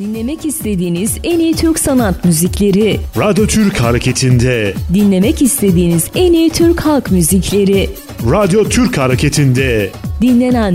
Dinlemek istediğiniz en iyi Türk sanat müzikleri. Radyo Türk Hareketi'nde. Dinlemek istediğiniz en iyi Türk halk müzikleri. Radyo Türk Hareketi'nde. Dinlenen